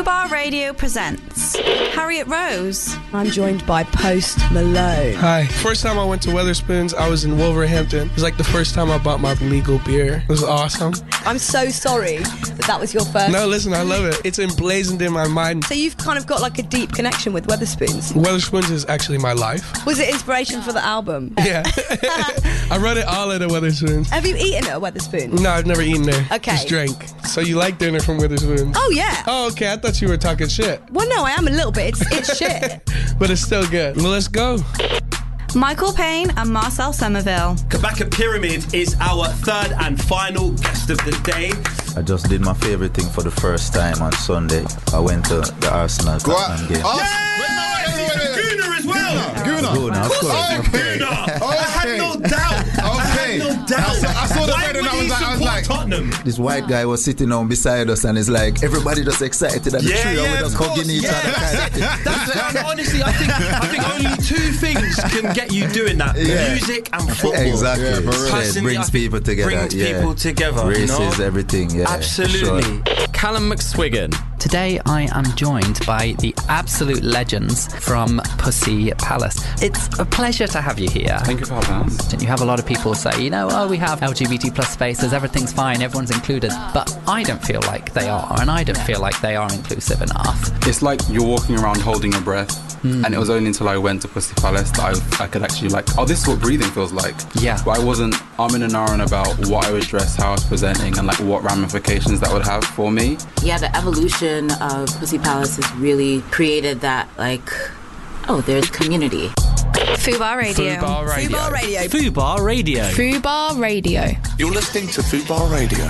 Fubar Radio presents Harriet Rose. I'm joined by Post Malone. Hi. First time I went to Wetherspoons, I was in Wolverhampton. It was like the first time I bought my legal beer. It was awesome. I'm so sorry that was your first... No, listen, I love it. It's emblazoned in my mind. So you've kind of got like a deep connection with Wetherspoons. Wetherspoons is actually my life. Was it inspiration for the album? Yeah. I wrote it all at a Wetherspoons. Have you eaten at a Wetherspoons? No, I've never eaten there. Okay. Just drank. So you like dinner from Wetherspoons? Oh, yeah. Oh, okay. I thought you were talking shit. Well, no, I am a little bit. It's shit. But it's still good. Well, let's go. Michael Payne and Marcel Somerville. Kabaka Pyramid is our third and final guest of the day. I just did my favourite thing for the first time on Sunday. I went to the Arsenal Tottenham game. Gooner as well. Gooner, of course. Gooner. I had no doubt. I had no doubt. I saw the red and I was like, Tottenham. This white guy was sitting down beside us and it's like everybody just excited and the trio were just hugging each other. Kind of honestly, I think only two things can get you doing that: music and football. Exactly. Yeah, It brings people together. Brings people together. Races, everything. Yeah, absolutely. Sure. Callum McSwiggan. Today I am joined by the absolute legends from Pussy Palace. It's a pleasure to have you here. Thank you for having us. You have a lot of people say, we have LGBT plus spaces, everything's fine, everyone's included. But I don't feel like they are, and I don't feel like they are inclusive enough. It's like you're walking around holding your breath. And it was only until I went to Pussy Palace that I could actually this is what breathing feels like. Yeah. But I wasn't umming and ahhing about what I was dressed, how I was presenting, and what ramifications that would have for me. Yeah, the evolution of Pussy Palace has really created that, there's community. Fubar Radio. Fubar Radio. Fubar Radio. Fubar Radio. You're listening to Fubar Radio.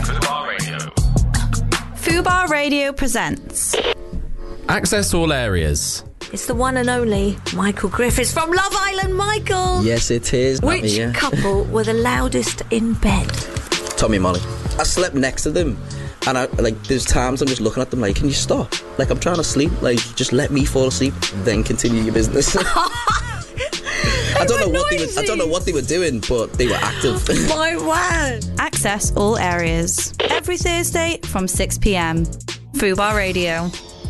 Fubar Radio presents Access all areas. It's the one and only Michael Griffiths from Love Island. Michael! Yes, it is. Which couple were the loudest in bed? Tommy Molly. I slept next to them. And there's times I'm just looking at them can you stop? I'm trying to sleep. Just let me fall asleep, then continue your business. I don't know what they were doing, but they were active. My word! Access all areas. Every Thursday from 6 p.m. Fubar Radio.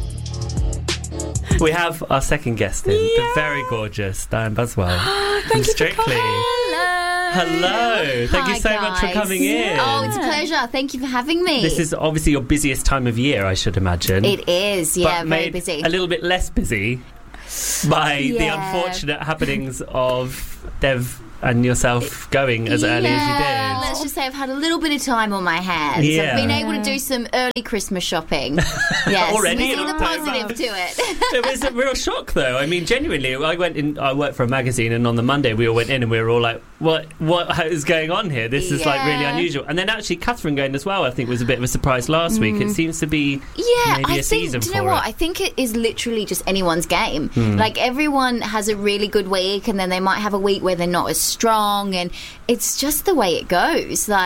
We have our second guest in, the very gorgeous Diane Buswell. Thank you Strictly. for coming. Hello. Thank you so much for coming in. Oh, it's a pleasure. Thank you for having me. This is obviously your busiest time of year, I should imagine. It is, yeah, but very made busy. A little bit less busy by the unfortunate happenings of Dev and yourself going as early as you did. Let's just say I've had a little bit of time on my hands. Yeah. I've been able to do some early Christmas shopping. Yes, Already we see in the October. positive to it. It was a real shock, though. I mean, genuinely, I worked for a magazine, and on the Monday we all went in and we were all like, what is going on here? This is really unusual. And then actually Catherine going as well, I think, was a bit of a surprise last week. It seems to be maybe a season for it. Do you know what? I think it is literally just anyone's game. Everyone has a really good week, and then they might have a week where they're not as strong, and it's just the way it goes. So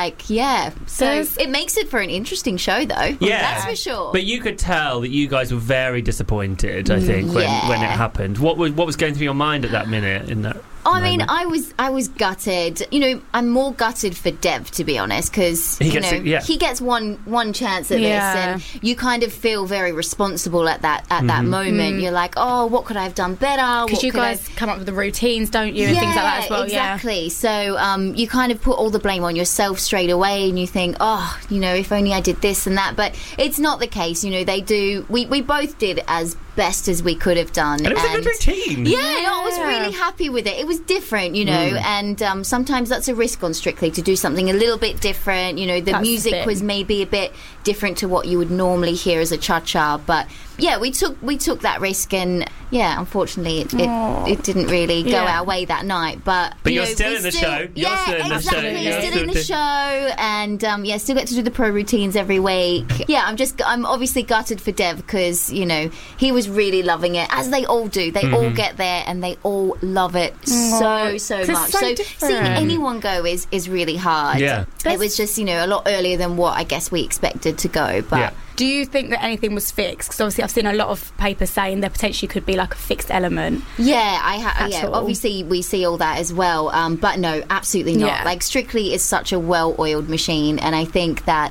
it makes it for an interesting show, though. Yeah, that's for sure. But you could tell that you guys were very disappointed, I think, when it happened. What was going through your mind at that minute in that I mean, I was gutted. I'm more gutted for Dev, to be honest, because he gets one chance at this, and you kind of feel very responsible at that moment. You're like, oh, what could I have done better? Because you guys come up with the routines, don't you, and things like that as well. Exactly. Yeah. So you kind of put all the blame on yourself straight away, and you think, oh, if only I did this and that. But it's not the case. They do. We both did as best as we could have done. And it was a good routine. Yeah, I was really happy with it. It was different, and sometimes that's a risk on Strictly to do something a little bit different. The music was maybe a bit different to what you would normally hear as a cha-cha, but yeah, we took that risk, and unfortunately it didn't really go our way that night. But you're still in the show. You're still in the show, and still get to do the pro routines every week. Yeah, I'm obviously gutted for Dev because he was really loving it, as they all do. They all get there and they all love it so much. So seeing anyone go is really hard. Yeah, it was just a lot earlier than what I guess we expected to go, but. Do you think that anything was fixed? Because obviously I've seen a lot of papers saying there potentially could be like a fixed element. Yeah, obviously we see all that as well. But no, absolutely not. Strictly is such a well-oiled machine, and I think that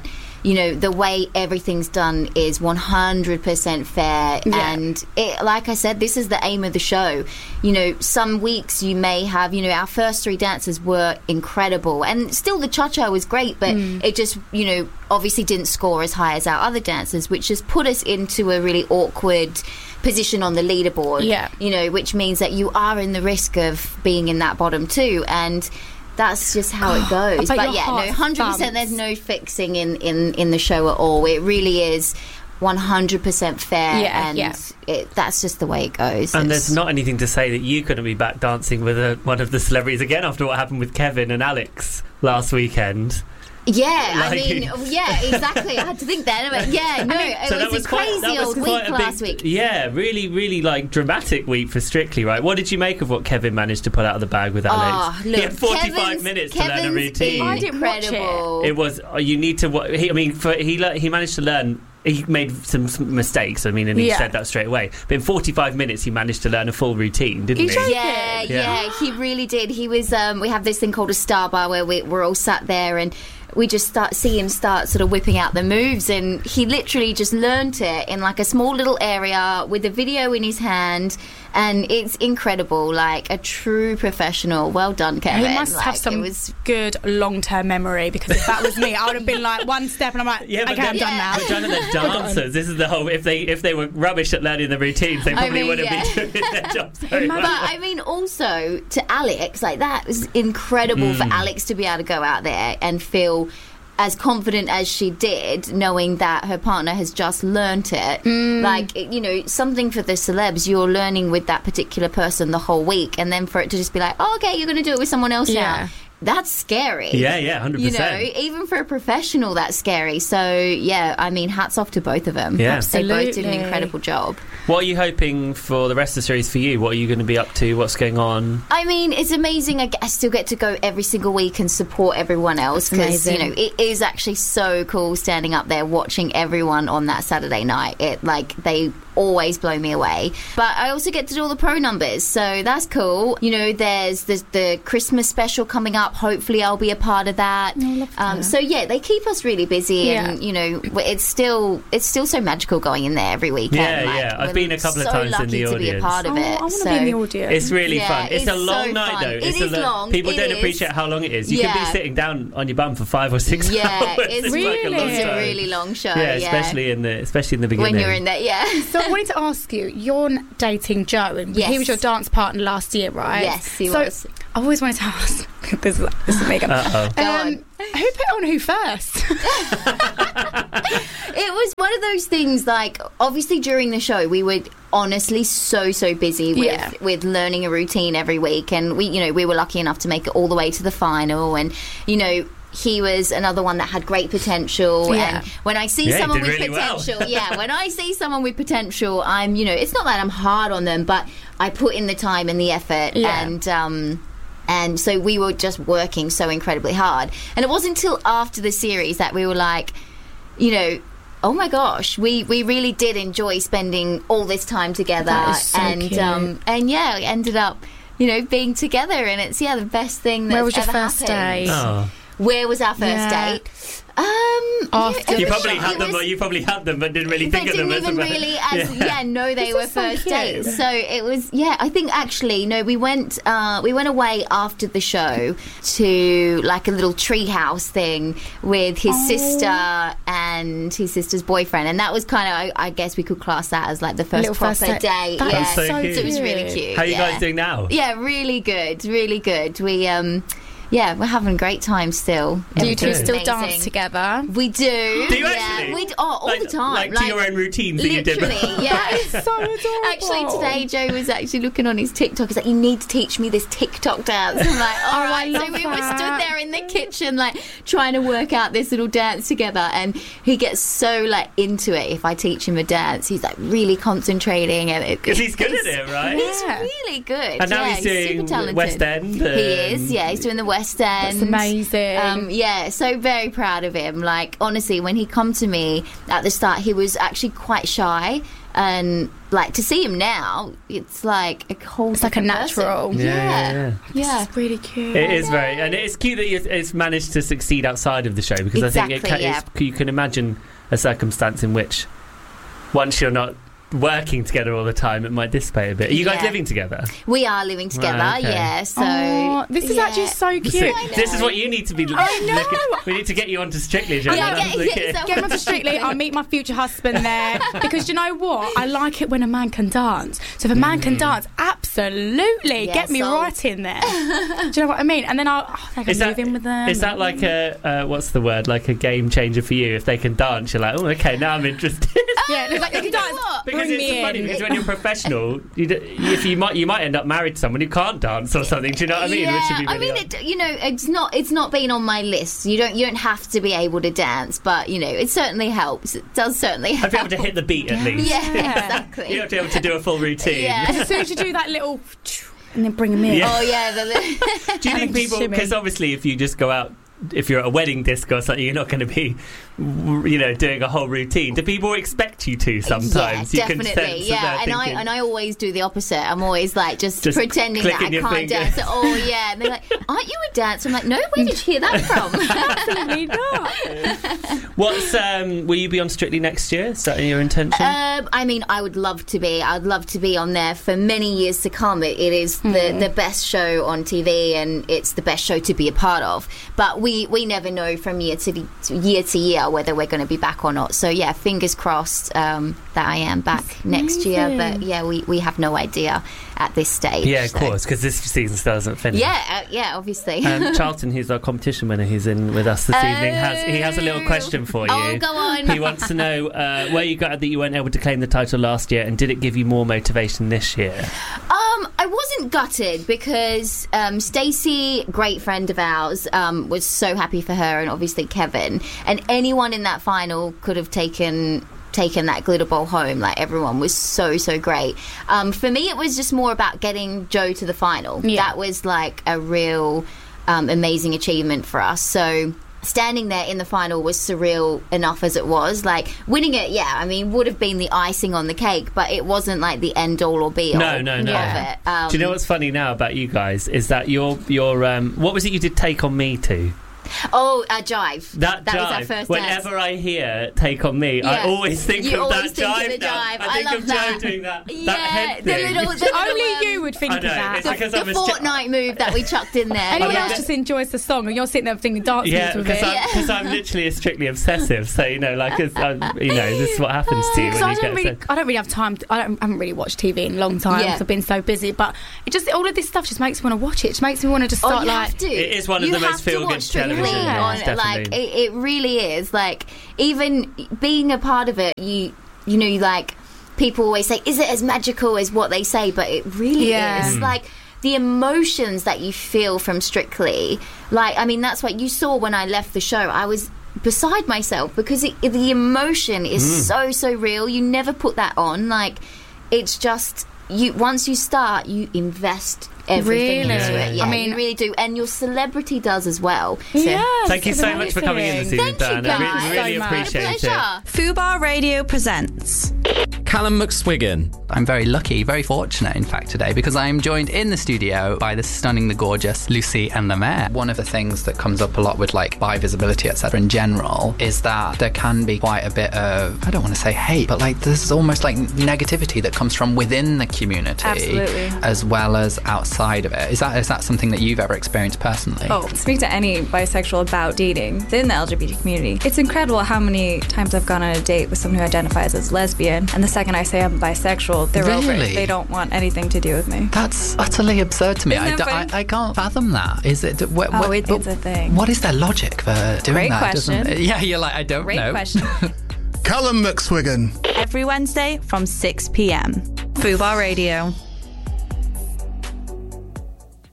the way everything's done is 100% fair. And like I said, this is the aim of the show. Some weeks you may have, our first 3 dances were incredible, and still the cha-cha was great, but it just, obviously didn't score as high as our other dancers, which just put us into a really awkward position on the leaderboard, which means that you are in the risk of being in that bottom 2, and that's just how it goes. But 100%, there's no fixing in the show at all. It really is 100% fair, and that's just the way it goes. And there's not anything to say that you couldn't be back dancing with one of the celebrities again after what happened with Kevin and Alex last weekend. Yeah, exactly. I had to think that. But it was a crazy old week last week. Yeah, really, really dramatic week for Strictly, right? What did you make of what Kevin managed to pull out of the bag with Alex? Look, he had 45 minutes to learn a routine. I didn't watch it. It was. You need to. He managed to learn. He made some mistakes, and he said that straight away. But in 45 minutes, he managed to learn a full routine, didn't he? Yeah, he really did. He was. We have this thing called a star bar where we're all sat there, and we just see him start sort of whipping out the moves, and he literally just learnt it in like a small little area with a video in his hand, and it's incredible, like a true professional. Well done, Kevin. He must have some good long-term memory, because if that was me, I would have been like one step and I'm like, okay, I'm done now. But Jonah, the dancers, this is the whole, if they were rubbish at learning the routines, they probably wouldn't be doing their jobs very well. But also to Alex, like that was incredible for Alex to be able to go out there and feel as confident as she did, knowing that her partner has just learnt it. Like, something for the celebs, you're learning with that particular person the whole week, and then for it to just be like, oh, okay, you're going to do it with someone else now. That's scary. Yeah, 100%. Even for a professional, that's scary. So, hats off to both of them. Yeah. Absolutely. They both did an incredible job. What are you hoping for the rest of the series for you? What are you going to be up to? What's going on? It's amazing. I still get to go every single week and support everyone else, because, it is actually so cool standing up there watching everyone on that Saturday night. They always blow me away. But I also get to do all the pro numbers, so that's cool. There's the Christmas special coming up. Hopefully I'll be a part of that. I love that. So they keep us really busy, and it's still so magical going in there every weekend. I've been a couple of times in the audience. To be a part of it. I want to be in the audience. It's really fun. It's a long night though. It is long. People don't appreciate how long it is. You can be sitting down on your bum for 5 or 6 hours. It's a really long show. Especially in the beginning. When you're in there, So I wanted to ask you, you're dating Joe, and he was your dance partner last year, right? Yes, he was. I always wanted to ask, this is Megan. Who put on who first? It was one of those things, like, obviously during the show we were honestly so busy with learning a routine every week, and we were lucky enough to make it all the way to the final, and he was another one that had great potential. And when I see someone with potential, when I see someone with potential, I'm, it's not that I'm hard on them, but I put in the time and the effort, and so we were just working so incredibly hard. And it wasn't until after the series that we were like, oh my gosh, we really did enjoy spending all this time together. That is so cute. We ended up, being together, and it's the best thing that's ever happened. Where was your first date? Oh. Where was our first date? You probably had them, but didn't really think of them as even really they were first dates. So it was, I think actually, we went away after the show to like a little treehouse thing with his sister and his sister's boyfriend, and that was kind of, I guess we could class that as like the first proper date. That's so cute. So it was really cute. How are you guys doing now? Yeah, really good. We we're having a great time still. Do you two still dance together? We do. Do you actually? All the time. Like to your own routines that you did. It's so adorable. Actually, today Joe was actually looking on his TikTok. He's like, you need to teach me this TikTok dance. I'm like, all right. So we were stood there in the kitchen, like trying to work out this little dance together, and he gets so like into it. If I teach him a dance, he's like really concentrating, and because he's good at it, right? He's really good. And now he's doing super talented. West End. He is. Yeah, he's doing the West West End. That's amazing. Yeah, so very proud of him. Like, honestly, when he come to me at the start, he was actually quite shy. And like to see him now, it's like a whole. It's like a natural. Person. Yeah. It's really cute. It is very, and it's cute that it's managed to succeed outside of the show, because Exactly, I think you can imagine a circumstance in which once you're not working together all the time, it might dissipate a bit. Are you guys living together? We are living together, Right, okay. yeah. So this is actually so cute. This is what you need to be. I know. We need to get you onto Strictly, Gemma. Get him onto Strictly. I'll meet my future husband there, because you know what? I like it when a man can dance. So if a man can dance, absolutely get me right in there. Do you know what I mean? And then I can move in with them. Is that like a what's the word? Like a game changer for you? If they can dance, you're like, oh, okay, now I'm interested. Yeah, it's like they can dance. Because Bring it's me funny, in. because when you're professional, you might end up married to someone who can't dance or something. Do you know what I mean? Yeah, Which would be really it's not been on my list. You don't have to be able to dance, but it certainly helps. It does certainly help. I'd be able to hit the beat at least. Yeah, exactly. You have to be able to do a full routine. Yeah. As soon as you do that little, and then bring them in. Yeah. Oh yeah. Do you think people? Because obviously, if you just go out. If you're at a wedding disco or something, you're not going to be, doing a whole routine. Do people expect you to sometimes? Yeah, you definitely. And I always do the opposite. I'm always like just pretending that I can't dance. Oh yeah, and they're like, "Aren't you a dancer?" I'm like, "No, where did you hear that from?" Absolutely not. Will you be on Strictly next year? Is that your intention? I would love to be. I'd love to be on there for many years to come. It is the best show on TV, and it's the best show to be a part of. But we never know from year to year whether we're going to be back or not. So yeah, fingers crossed that I am back next year. But yeah, we have no idea at this stage. Yeah, of course, because this season still hasn't finished. Yeah, obviously. Charlton, who's our competition winner, who's in with us this evening, has a little question for you. Oh, go on. He wants to know where you got that you weren't able to claim the title last year, and did it give you more motivation this year? I wasn't gutted because Stacey, great friend of ours, was so happy for her, and obviously Kevin, and anyone in that final could have taken that glitter ball home. Like, everyone was so great. For me, it was just more about getting Joe to the final. That was like a real amazing achievement for us. So standing there in the final was surreal enough as it was. Like, winning it, would have been the icing on the cake, but it wasn't like the end all or be all No. of it. Do you know what's funny now about you guys is that your what was it you did Take On Me to? Jive. That jive. Was our first Whenever dance. I hear Take On Me, I always think You of that always think jive. of the jive. I think I of love that. Joe doing that Yeah, head the thing. little, Only you would think I of know, that. it's because I'm the a Fortnite move that we chucked in there. Anyone else just enjoys the song, and you're sitting there thinking dance moves with it. Because I'm literally a Strictly obsessive. So this is what happens to you. Because I don't really have time. I haven't really watched TV in a long time. Yeah. I've been so busy. But all of this stuff just makes me want to watch it. It just makes me want to just start It is one of the most feel-good television. Like, it really is. Like, even being a part of it, you like, people always say, is it as magical as what they say? But it really is. Like, the emotions that you feel from Strictly, like, that's what you saw when I left the show. I was beside myself because the emotion is so real. You never put that on. Like, it's just, once you start, you invest everything into it. Yeah, you really do, and your celebrity does as well. So. Yes, thank you so much for coming in this evening, Dan. Thank you, I really appreciate it. Fubar Radio presents Callum McSwiggan. I'm very lucky, very fortunate, in fact, today, because I'm joined in the studio by the stunning, the gorgeous Lucy and Lemaire. One of the things that comes up a lot with bi visibility, etc. in general, is that there can be quite a bit of, I don't want to say hate, but there's almost negativity that comes from within the community. Absolutely. As well as outside of it. Is that something that you've ever experienced personally? Speak to any bisexual about dating within the LGBT community. It's incredible how many times I've gone on a date with someone who identifies as lesbian, and the second I say I'm bisexual, they're over it. They don't want anything to do with me. That's utterly absurd to me. I can't fathom that. Is it? It's a thing. What is their logic for doing Great that? question. Yeah, you're like, I don't know. Great question. Callum McSwiggan. every Wednesday from 6 p.m. Fubar Radio.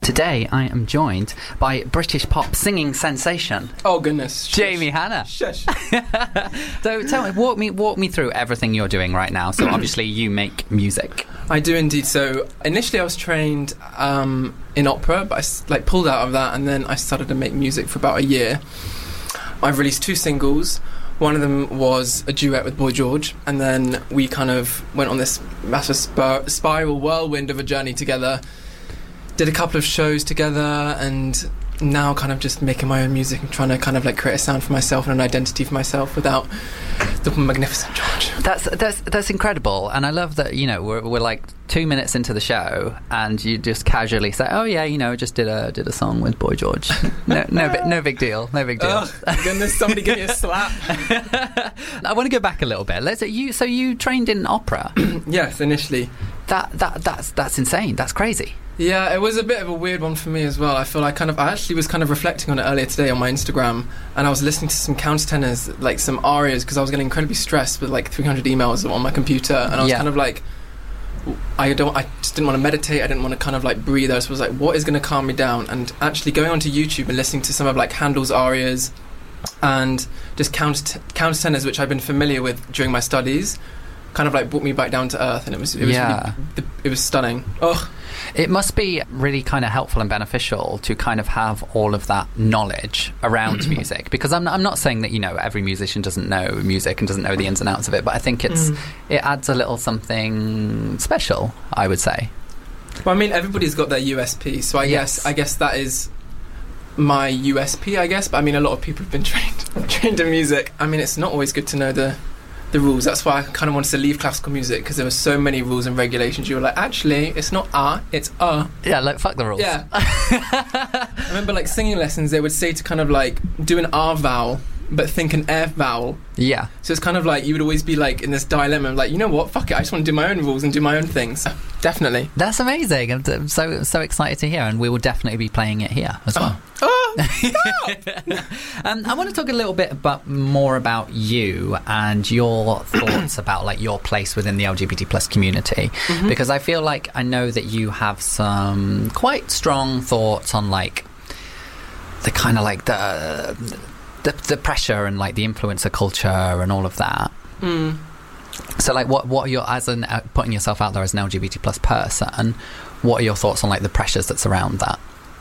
Today I am joined by British pop singing sensation. Oh goodness, Jamie Hanna. Shush. So tell me, walk me through everything you're doing right now. So obviously you make music. I do indeed. So initially I was trained in opera, but I pulled out of that, and then I started to make music for about a year. I've released 2 singles. One of them was a duet with Boy George, and then we kind of went on this massive spiral whirlwind of a journey together. Did a couple of shows together, and now kind of just making my own music and trying to kind of like create a sound for myself and an identity for myself without the magnificent George. That's incredible, and I love that, you know, we're like 2 minutes into the show and you just casually say, oh yeah, you know, just did a song with Boy George. No big deal. Oh goodness, somebody give me a slap. I want to go back a little bit. So you trained in opera? Yes, initially. That's insane. That's crazy. Yeah, it was a bit of a weird one for me as well. I feel like I actually was kind of reflecting on it earlier today on my Instagram, and I was listening to some countertenors, like some arias, because I was getting incredibly stressed with like 300 emails on my computer, and I was kind of like, I just didn't want to meditate. I didn't want to kind of like breathe. I was like, what is going to calm me down? And actually going onto YouTube and listening to some of like Handel's arias and just countertenors, which I've been familiar with during my studies, kind of like brought me back down to earth, and it was really, it was stunning. It must be really kind of helpful and beneficial to kind of have all of that knowledge around music, because I'm not saying that, you know, every musician doesn't know music and doesn't know the ins and outs of it, but I think it adds a little something special, I would say. Well, I mean, everybody's got their USP, so I guess that is my USP, I guess. But I mean, a lot of people have been trained in music. I mean, it's not always good to know the rules. That's why I kind of wanted to leave classical music, because there were so many rules and regulations. You were like, actually, it's not it's Yeah, like, fuck the rules. Yeah. I remember, like, singing lessons, they would say to kind of, like, do an R vowel, but think an F vowel. Yeah. So it's kind of like, you would always be, like, in this dilemma of, like, you know what, fuck it, I just want to do my own rules and do my own things. Definitely. That's amazing. I'm so excited to hear, and we will definitely be playing it here as well. I want to talk a little bit more about you and your thoughts about like your place within the LGBT plus community, because I feel like I know that you have some quite strong thoughts on like the kind of like the pressure and like the influencer culture and all of that. So like what are your, as an putting yourself out there as an LGBT plus person, what are your thoughts on like the pressures that surround that?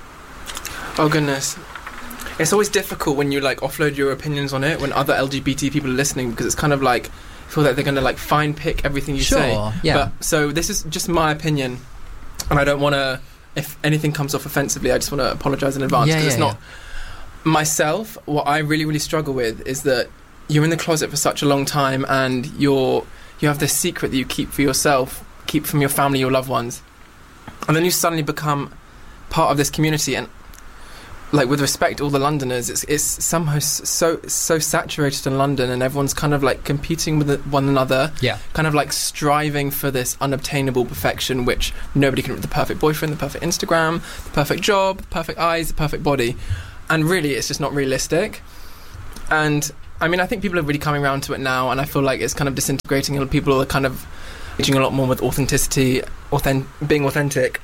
Oh goodness, it's always difficult when you like offload your opinions on it when other LGBT people are listening, because it's kind of like I feel like they're going to like fine pick everything you say. Yeah. But so this is just my opinion, and I don't want to. If anything comes off offensively, I just want to apologise in advance, because it's not myself. What I really struggle with is that you're in the closet for such a long time, and you have this secret that you keep for yourself, keep from your family, your loved ones, and then you suddenly become part of this community. And like, with respect to all the Londoners, it's somehow so saturated in London, and everyone's kind of like competing with one another, kind of like striving for this unobtainable perfection, which nobody can. The perfect boyfriend, the perfect Instagram, the perfect job, the perfect eyes, the perfect body, and really it's just not realistic. And I mean, I think people are really coming around to it now, and I feel like it's kind of disintegrating, and people are kind of engaging a lot more with authenticity, being authentic.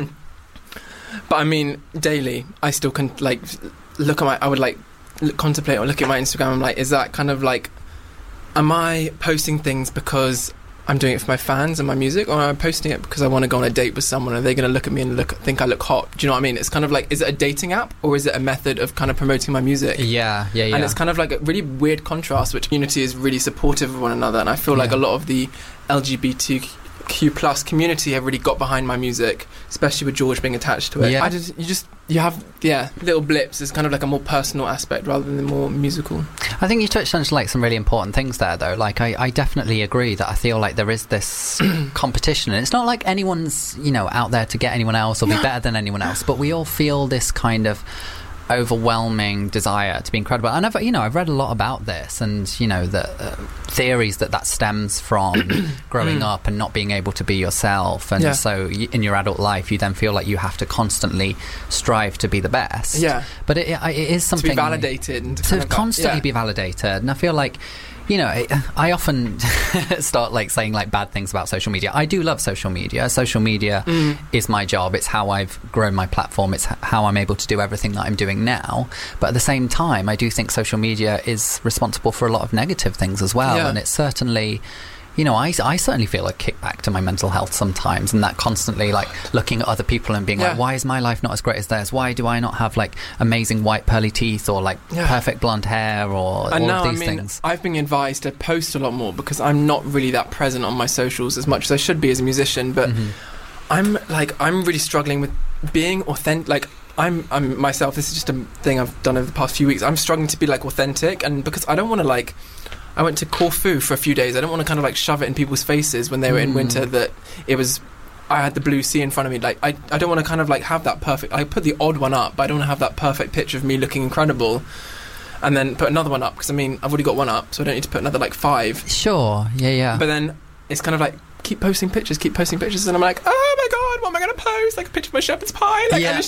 But I mean, daily, I still can like look at I would like contemplate or look at my Instagram. I'm like, is that kind of like, am I posting things because I'm doing it for my fans and my music, or am I posting it because I want to go on a date with someone? Are they going to look at me and think I look hot? Do you know what I mean? It's kind of like, is it a dating app, or is it a method of kind of promoting my music? Yeah. And it's kind of like a really weird contrast, which community is really supportive of one another, and I feel like a lot of the LGBTQ plus community have really got behind my music, especially with George being attached to it. You have little blips. It's kind of like a more personal aspect rather than the more musical. I think you touched on like some really important things there, though. Like I definitely agree that I feel like there is this competition, and it's not like anyone's, you know, out there to get anyone else or be better than anyone else, but we all feel this kind of overwhelming desire to be incredible. And I've read a lot about this, and you know, the theories that stems from growing up and not being able to be yourself, and so in your adult life you then feel like you have to constantly strive to be the best. But it is something to be validated, and to constantly be validated. And I feel like you know, I often start like saying like bad things about social media. I do love social media. Social media is my job. It's how I've grown my platform. It's how I'm able to do everything that I'm doing now. But at the same time, I do think social media is responsible for a lot of negative things as well. Yeah. And it's certainly... You know, I certainly feel a kickback to my mental health sometimes, and that constantly, like, looking at other people and being like, why is my life not as great as theirs? Why do I not have, like, amazing white pearly teeth or, like, perfect blonde hair or all of these things? I've been advised to post a lot more because I'm not really that present on my socials as much as I should be as a musician, but I'm really struggling with being authentic. Like, I'm myself, this is just a thing I've done over the past few weeks. I'm struggling to be, like, authentic, and because I don't want to, like... I went to Corfu for a few days. I don't want to kind of like shove it in people's faces when they were in winter that it was... I had the blue sea in front of me. Like I don't want to kind of like have that perfect... I put the odd one up, but I don't want to have that perfect picture of me looking incredible and then put another one up because, I mean, I've already got one up, so I don't need to put another like 5. Sure, yeah. But then it's kind of like, keep posting pictures, and I'm like, oh my God, what am I going to post? Like a picture of my shepherd's pie? Like, yeah.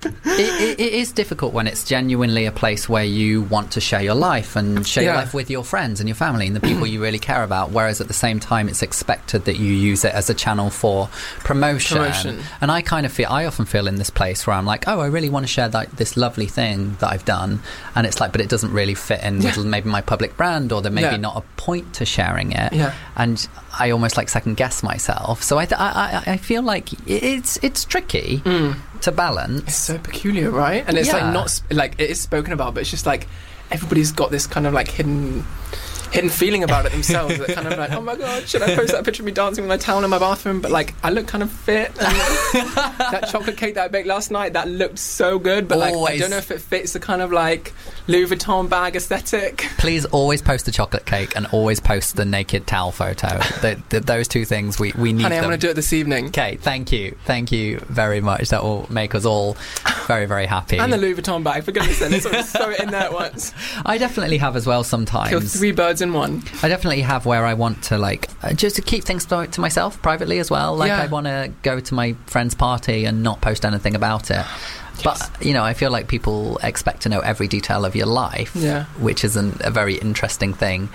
It is difficult when it's genuinely a place where you want to share your life and share your life with your friends and your family and the people you really care about, whereas at the same time it's expected that you use it as a channel for promotion. And I often feel in this place where I'm like, oh, I really want to share this lovely thing that I've done, and it's like, but it doesn't really fit in with maybe my public brand, or there may be not a point to sharing it, and I almost like second guess myself. So I feel like it's tricky to balance. It's so peculiar, right? And it's like not like it is spoken about, but it's just like everybody's got this kind of like hidden feeling about it themselves. That kind of like, oh my God, should I post that picture of me dancing with my towel in my bathroom? But like, I look kind of fit. And that chocolate cake that I baked last night, that looked so good. But like, I don't know if it fits the kind of like Louis Vuitton bag aesthetic. Please always post the chocolate cake and always post the naked towel photo. Those two things we need. Honey, I'm going to do it this evening. Okay, thank you very much. That will make us all very, very happy. And the Louis Vuitton bag, for goodness sake, let's sort of throw it in there at once. I definitely have as well sometimes. Kill 3 birds in one. I definitely have where I want to like just to keep things to myself privately as well. Like I want to go to my friend's party and not post anything about it. But, you know, I feel like people expect to know every detail of your life, which isn't a very interesting thing.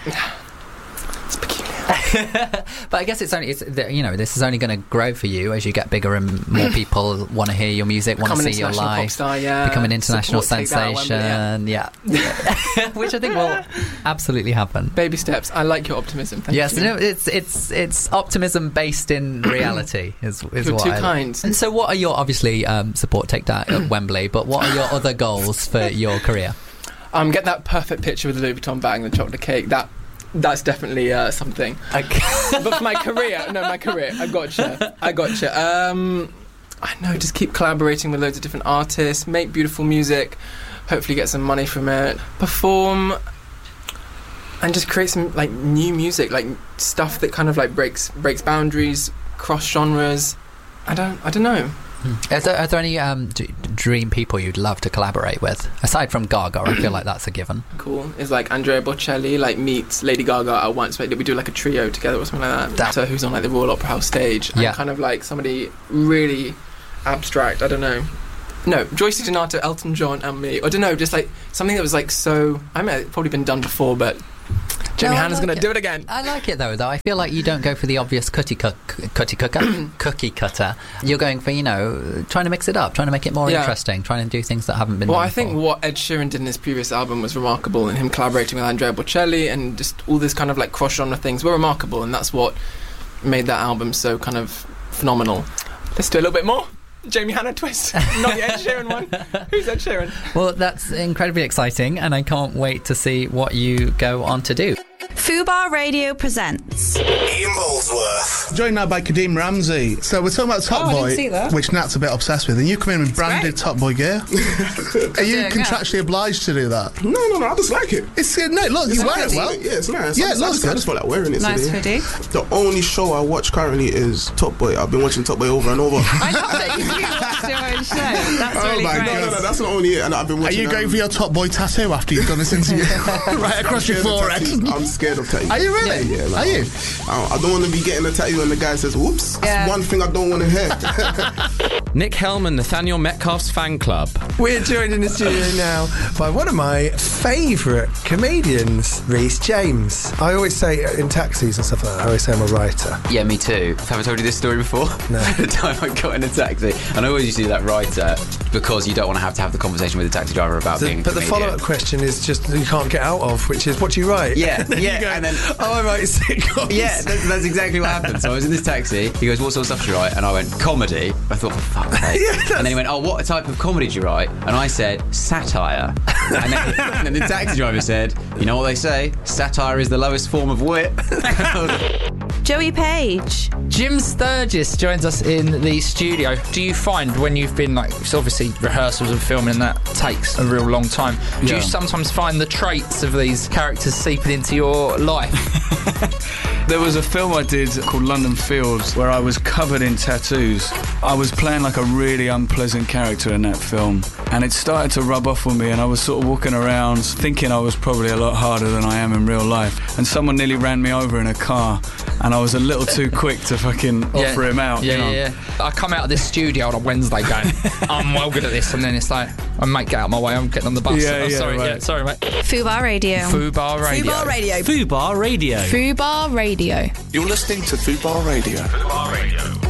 It's peculiar. But I guess this is only going to grow for you as you get bigger and more people want to hear your music, want to see your life, star, become an international sensation, which I think will absolutely happen. Baby steps. I like your optimism. Thank you. No, it's optimism based in reality. Is You're what too kind. And so, what are your obviously support Take That at Wembley? But what are your other goals for your career? Get that perfect picture with the Louis Vuitton bag and the chocolate cake. That's definitely something. But for my career, I gotcha. I know, just keep collaborating with loads of different artists, make beautiful music, hopefully get some money from it, perform, and just create some like new music, like stuff that kind of like breaks boundaries, cross genres. I don't know. Are there any dream people you'd love to collaborate with aside from Gaga? I feel like that's a given. Cool. It's like Andrea Bocelli like meets Lady Gaga at once. Like, we do like a trio together or something like that. So who's on like the Royal Opera House stage? And kind of like somebody really abstract. I don't know. No, Joyce Donato, Elton John, and me. I don't know. Just like something that was like so. I mean, it's probably been done before, but Jamie Hanna's going to do it again. I like it though. I feel like you don't go for the obvious cookie cutter. You're going for, trying to mix it up, trying to make it more interesting, trying to do things that haven't been done I before. think what Ed Sheeran did in his previous album was remarkable, and him collaborating with Andrea Bocelli and just all this kind of like cross-genre things were remarkable, and that's what made that album so kind of phenomenal. Let's do a little bit more. Jamie Hanna twist, not the Ed Sheeran one. Who's Ed Sheeran? Well, that's incredibly exciting, and I can't wait to see what you go on to do. Fubar Radio presents Ian Boldsworth. Joined now by Kadeem Ramsey. So we're talking about Top Boy, which Nat's a bit obsessed with, and you come in with branded Top Boy gear. Are you contractually obliged to do that? No, I just like it. Look, you wear it well. Yeah, it's nice. Yeah, it looks good. I just feel like wearing it. Nice hoodie. The only show I watch currently is Top Boy. I've been watching Top Boy over and over. I love that you watched your own show. That's really great. No, that's not only it. And I've been watching. Are you going for your Top Boy tattoo after you've done this interview? Right across your forehead. I'm scared of tattoos. Are you really? Yeah. Are you? I don't want to be getting a tattoo and the guy says, "Whoops." That's one thing I don't want to hear. Nick Helm and Nathaniel Metcalf's fan club. We're joined in the studio now by one of my favourite comedians, Rhys James. I always say in taxis and stuff like that, I always say I'm a writer. Yeah, me too. Have I told you this story before? No. The time I got in a taxi, and I always used to do that writer because you don't want to have the conversation with the taxi driver about being a comedian. But the follow-up question is just you can't get out of, which is, what do you write? Yeah, and then yeah, you go, and then I write sitcoms. Yeah, that's exactly what happened. So I was in this taxi. He goes, "What sort of stuff do you write?" And I went, "Comedy." I thought, for fuck's sake. And then he went, "Oh, what type of comedy do you write?" And I said, "Satire." and then the taxi driver said, "You know what they say? Satire is the lowest form of wit." Joey Page. Jim Sturgis joins us in the studio. Do you find when you've been, like, it's obviously rehearsals and filming and that takes a real long time, do you sometimes find the traits of these characters seeping into your life? There was a film I did called London Fields where I was covered in tattoos. I was playing like a really unpleasant character in that film, and it started to rub off on me, and I was sort of walking around thinking I was probably a lot harder than I am in real life, and someone nearly ran me over in a car, and I was a little too quick to fucking offer him out. Yeah. I come out of this studio on a Wednesday going, I'm well good at this, and then it's like, I mate, get out of my way, I'm getting on the bus. Sorry, mate. Fubar Radio. Fubar Radio. Fubar Radio. Fubar Radio. Fubar Radio. You're listening to Fubar Radio. Fubar Radio.